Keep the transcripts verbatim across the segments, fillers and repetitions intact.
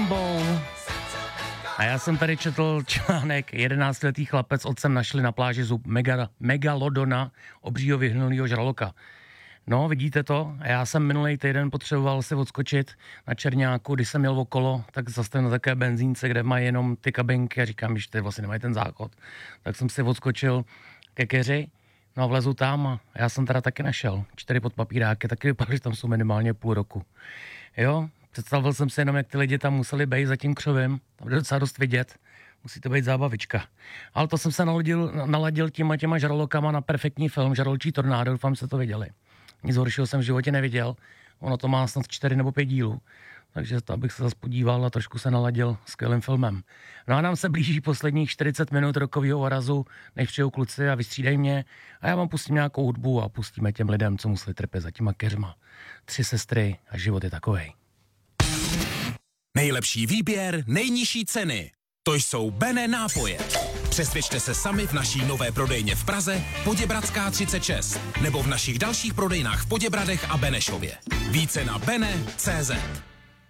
Hambou. A já jsem tady četl článek, jedenáctiletý chlapec otcem našli na pláži zub mega, megalodona, obřího vyhnulýho žraloka. No, vidíte to? A já jsem minulý týden potřeboval si odskočit na Čerňáku, když jsem jel okolo, tak zastavil na také benzínce, kde mají jenom ty kabinky a říkám, že ty vlastně nemají ten záchod. Tak jsem si odskočil ke keři, no a vlezu tam a já jsem teda taky našel. Čtyři podpapíráky, taky vypadá, že tam jsou minimálně půl roku. Jo, představil jsem si jenom, jak ty lidi tam museli být za tím křovem, tam jde docela dost vidět. Musí to být zábavička. Ale to jsem se naladil, naladil těma těma žralokama na perfektní film Žraločí tornádo, doufám, že jste to viděli. Nic horšího jsem v životě neviděl. Ono to má snad čtyři nebo pět dílů. Takže to, abych se zase podíval a trošku se naladil skvělým filmem. No a nám se blíží posledních čtyřicet minut rokového orazu, než přijou kluci a vystřídají mě. A já vám pustím nějakou hudbu a pustíme těm lidem, co museli trpět za těma keřma. Tři sestry a život je takovej. Nejlepší výběr, nejnižší ceny. To jsou Bene nápoje. Přesvědčte se sami v naší nové prodejně v Praze, Poděbradská třicet šest, nebo v našich dalších prodejnách v Poděbradech a Benešově. Více na bene tečka cé zet.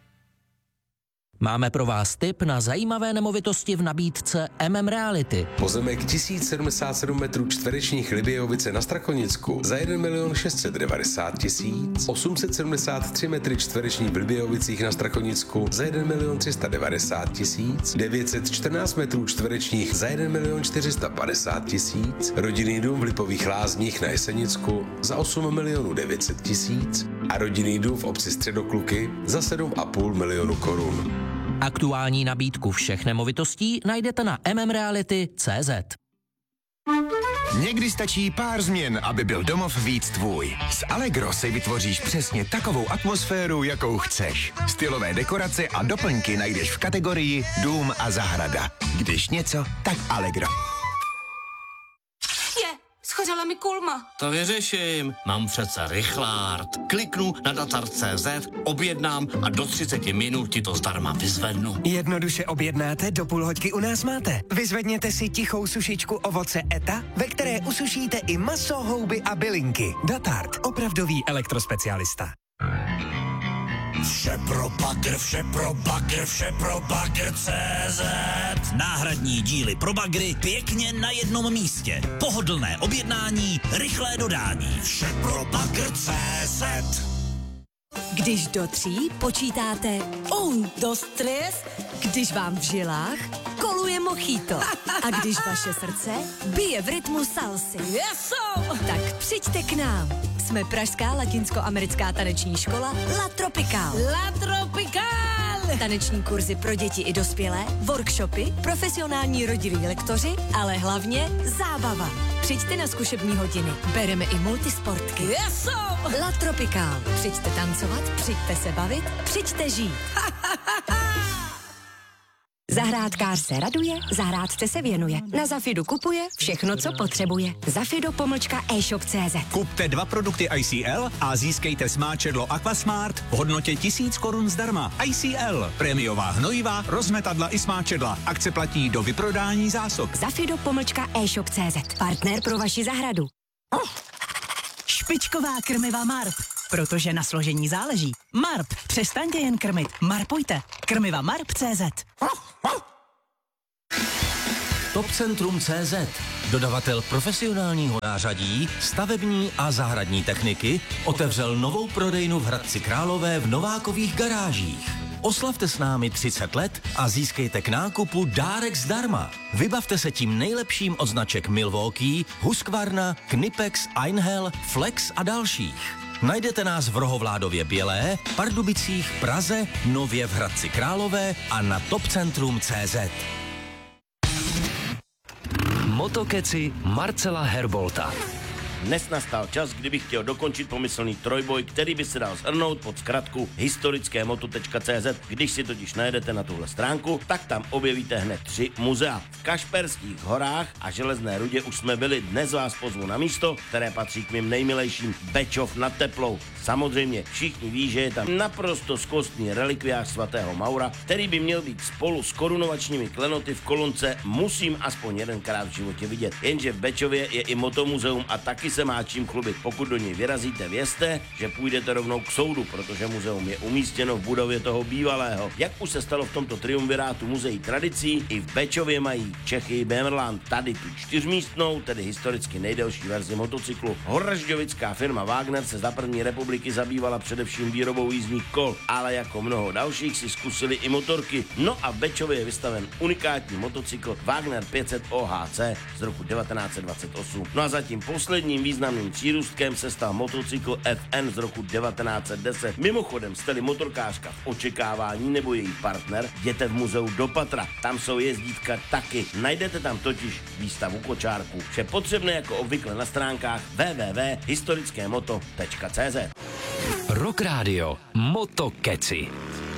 Máme pro vás tip na zajímavé nemovitosti v nabídce M M Reality. Pozemek tisíc sedmdesát sedm metrů čtverečních Libějovice na Strakonicku za jeden milion šest set devadesát tisíc, osm set sedmdesát tři metry čtvereční v Libějovicích na Strakonicku za jeden milion tři sta devadesát tisíc, devět set čtrnáct metrů čtverečních za jeden milion čtyři sta padesát tisíc, rodinný dům v Lipových Lázních na Jesenicku za osm milionů devět set tisíc a rodinný dům v obci Středokluky za sedm a půl milionu korun. Aktuální nabídku všech nemovitostí najdete na m m reality tečka cé zet. Někdy stačí pár změn, aby byl domov víc tvůj. S Allegro si vytvoříš přesně takovou atmosféru, jakou chceš. Stylové dekorace a doplňky najdeš v kategorii Dům a zahrada. Když něco, tak Allegro. Schořela mi kulma. To vyřeším. Mám přece rychlárd. Kliknu na datar tečka cé zet, objednám a do třicet minut ti to zdarma vyzvednu. Jednoduše objednáte, do půl hoďky u nás máte. Vyzvedněte si tichou sušičku ovoce ETA, ve které usušíte i maso, houby a bylinky. Datart, opravdový elektrospecialista. Vše pro bagr, vše pro bagr, vše pro bagr tečka cé zet. Náhradní díly pro bagry pěkně na jednom místě. Pohodlné objednání, rychlé dodání. Vše pro bagr tečka cé zet. Když do tří počítáte un, dos, tres, když vám v žilách koluje mojito a když vaše srdce bije v rytmu salsy. Yeso! Tak přijďte k nám. Jsme pražská latinskoamerická taneční škola La Tropical. La Tropical! Taneční kurzy pro děti i dospělé, workshopy, profesionální rodilí lektoři, ale hlavně zábava. Přijďte na zkušební hodiny. Bereme i multisportky. Yeso! La Tropical. Přijďte tancovat, přijďte se bavit, přijďte žít. Zahrádkář se raduje, zahrádce se věnuje. Na Zafidu kupuje všechno, co potřebuje. Zafido pomlčka e-shop tečka cé zet. Kupte dva produkty I C L a získejte smáčedlo Aquasmart v hodnotě tisíc korun zdarma. I C L, prémiová hnojiva, rozmetadla i smáčedla. Akce platí do vyprodání zásob. Zafido pomlčka e-shop tečka cé zet. Partner pro vaši zahradu. Oh. Špičková krmiva Marp. Protože na složení záleží. Marp, přestaňte jen krmit. Marpujte. Krmiva Marp tečka cé zet. Topcentrum tečka cé zet. Dodavatel profesionálního nářadí, stavební a zahradní techniky, otevřel novou prodejnu v Hradci Králové v Novákových garážích. Oslavte s námi třicet let a získejte k nákupu dárek zdarma. Vybavte se tím nejlepším od značek Milwaukee, Husqvarna, Knipex, Einhell, Flex a dalších. Najdete nás v Rohovládově Bělé, Pardubicích, Praze, nově v Hradci Králové a na topcentrum tečka cé zet. Motokeci Marcela Herbolta. Dnes nastal čas, kdybych chtěl dokončit pomyslný trojboj, který by se dal shrnout pod zkratku historické moto tečka cé zet. Když si totiž najedete na tuhle stránku, tak tam objevíte hned tři muzea. V Kašperských horách a Železné Rudě už jsme byli, dnes vás pozvu na místo, které patří k mým nejmilejším, Bečov nad Teplou. Samozřejmě všichni ví, že je tam naprosto skvostný relikviář svatého Maura, který by měl být spolu s korunovačními klenoty v kolonce musím aspoň jedenkrát v životě vidět. Jenže v Bečově je i motomuzeum a taky taky se má čím chlubit. Pokud do něj vyrazíte, vězte, že půjdete rovnou k soudu, protože muzeum je umístěno v budově toho bývalého. Jak už se stalo v tomto triumvirátu muzeí tradicí, i v Bečově mají Čechy Bemerland tady tu čtyřmístnou, tedy historicky nejdelší verzi motocyklu. Horažďovická firma Wagner se za první republiky zabývala především výrobou jízdních kol, ale jako mnoho dalších si zkusili i motorky. No a v Bečově je vystaven unikátní motocykl Wagner pět set O H C z roku devatenáct set dvacet osm. No a zatím posledním významným přírůstkem se stal motocykl F N z roku devatenáct set deset. Mimochodem, jste-li motorkářka v očekávání nebo její partner, jděte v muzeu do patra. Tam jsou jezdítka taky. Najdete tam totiž výstavu kočárků. Vše potřebné jako obvykle na stránkách w w w tečka historické moto tečka c z. Rock Radio Motokeci.